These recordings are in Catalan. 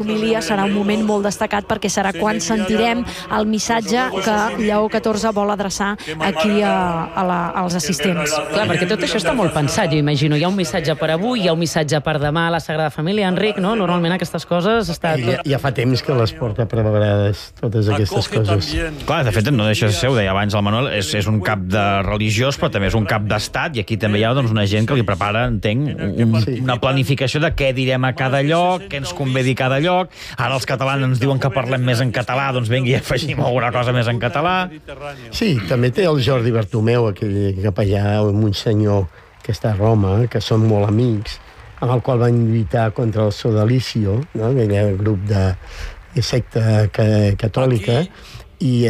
l'homilia serà un moment molt destacat perquè serà quan sentirem el missatge que Lleó XIV vol adreçar aquí als assistents. Clar, perquè tot això està molt pensat, jo imagino. Hi ha un missatge per avui, hi ha un missatge per demà a la Sagrada Família. Enric, no? Normalment aquestes coses està tot... Ja fa temps que les porta preparades, totes aquestes coses. Clar, de fet, no deixa de ser, ho deia abans el Manuel, és un cap de religiós, però també és un cap d'estat, i aquí també hi ha una gent que li prepara, entenc, una planificació de què direm a cada lloc, què ens convé dir a cada lloc. Ara els catalans ens diuen que parlem més en català, doncs vingui, afegim alguna cosa més en català. Sí, també té el Jordi Bertomeu, aquell capellà, un senyor que està a Roma, que són molt amics, amb el qual van lluitar contra el sodalicio, no? Aquell grup de secta catòlica, i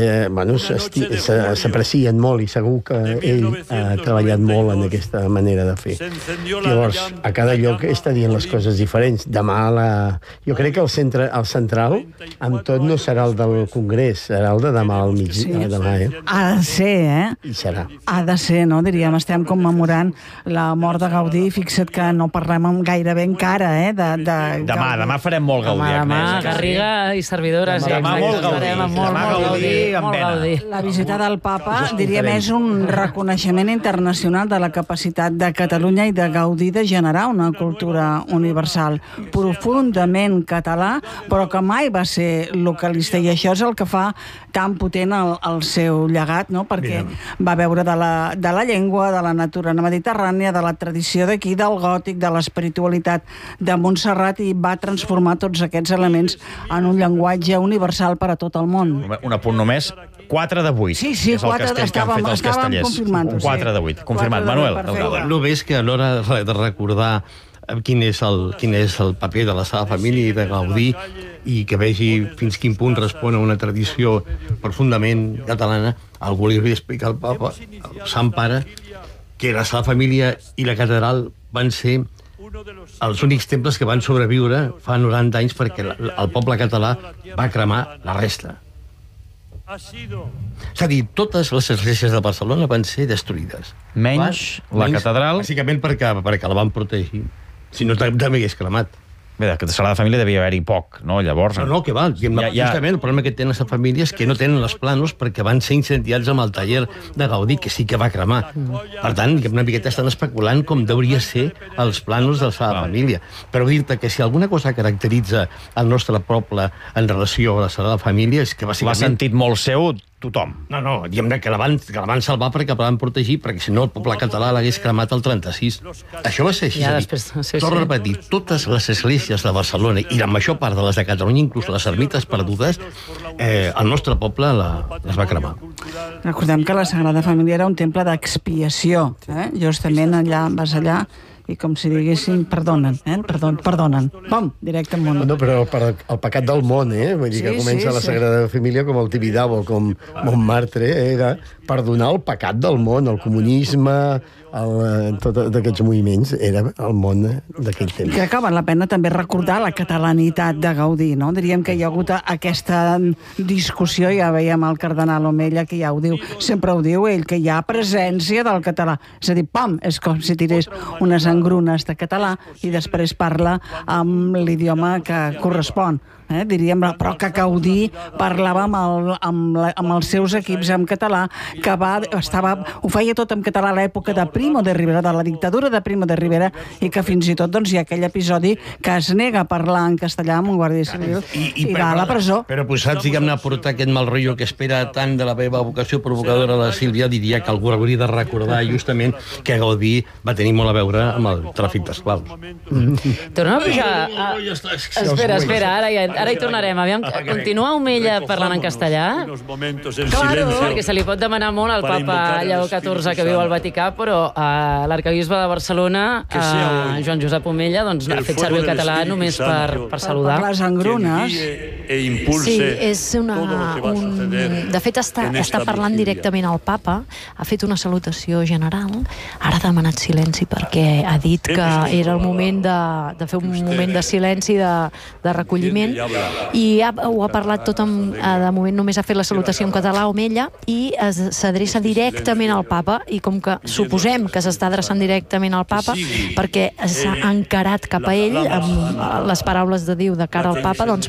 s'aprecien molt i segur que ell ha treballat molt en aquesta manera de fer. Llavors, a cada lloc està dient les coses diferents. Demà, jo crec que el central, amb tot, no serà el del Congrés, serà el de demà al migdia. Ha de ser, I serà. Ha de ser, no? Diríem, estem commemorant la mort de Gaudí. Fixa't que no parlem gairebé encara, Demà farem molt Gaudí. Demà, Garriga i servidores. Demà molt Gaudí. La visita del papa, diríem, és un reconeixement internacional de la capacitat de Catalunya i de Gaudí de generar una cultura universal, profundament català, però que mai va ser localista, i això és el que fa tan potent el seu llegat, no? Perquè va veure de la llengua, de la natura mediterrània, de la tradició d'aquí, del gòtic, de l'espiritualitat de Montserrat, i va transformar tots aquests elements en un llenguatge universal per a tot el món. Un apunt només, 4 de 8. Sí, és el castell que han fet els castellers. Un 4 de 8. Confirmat. Manuel. Només que a l'hora de recordar quin és el paper de la Sagrada Família i de Gaudí, i que vegi fins quin punt respon a una tradició profundament catalana, algú li hauria d'explicar al papa, al Sant Pare, que la Sagrada Família i la catedral van ser els únics temples que van sobreviure fa 90 anys perquè el poble català va cremar la resta. És a dir, totes les esglésies de Barcelona van ser destruïdes. Menys la catedral. Bàsicament perquè la van protegir. Si no, també hagués cremat. Bé, de Sagrada Família devia haver-hi poc, no? Llavors... No, que va. Justament el problema que tenen les famílies és que no tenen els planos perquè van ser incendiats amb el taller de Gaudí, que sí que va cremar. Per tant, una miqueta estan especulant com deuria ser els planos de la Sagrada Família. Però dir-te que si alguna cosa caracteritza el nostre poble en relació a la Sagrada Família és que bàsicament... L'ha sentit molt seu tothom. No, diguem que la van salvar perquè la van protegir, perquè si no el poble català l'hagués cremat el 36. Això va ser així. Torno a repetir, totes les esglésies de Barcelona i la major part de les de Catalunya, inclús les ermites perdudes, el nostre poble les va cremar. Recordem que la Sagrada Família era un temple d'expiació. Justament vas allà i com si diguéssim, perdonen. Pum, directe al món. No, però el pecat del món, vull dir que comença la Sagrada Família com el Tibidabo, com Montmartre, era perdonar el pecat del món, el comunisme, tots aquests moviments, era el món d'aquell temps. Crec que val la pena també recordar la catalanitat de Gaudí, no? Diríem que hi ha hagut aquesta discussió, ja veiem el cardenal Omella, que ja ho diu, sempre ho diu ell, que hi ha presència del català. És a dir, pam, és com si tirés unes engrunes de català i després parla amb l'idioma que correspon. Diríem, però que Gaudí parlava amb els seus equips en català, que ho feia tot en català a l'època de Primo de Rivera, de la dictadura de Primo de Rivera, i que fins i tot hi ha aquell episodi que es nega a parlar en castellà amb un guàrdia civil i va a la presó. Però saps, diguem-ne, portar aquest mal rotllo que espera tant de la meva vocació provocadora de la Sílvia, diria que algú hauria de recordar justament que Gaudí va tenir molt a veure amb el tràfic d'esclaus. Tornem a pujar... Espera, ara hi tornarem. Aviam, continua Omella parlant en castellà? Claro, perquè se li pot demanar molt al papa Lleó XIV que viu al Vaticà, però l'arquebisbe de Barcelona, Joan Josep Omella, doncs ha fet servir el català només per saludar. Per les engrunes. Sí, és de fet està parlant directament al papa, ha fet una salutació general, ara ha demanat silenci perquè ha dit que era el moment de fer un moment de silenci, de recolliment, i ho ha parlat tot de moment només ha fet la salutació en català Omella i s'adreça directament al papa, i com que suposem que s'està adreçant directament al papa perquè s'ha encarat cap a ell amb les paraules de Déu de cara al papa, doncs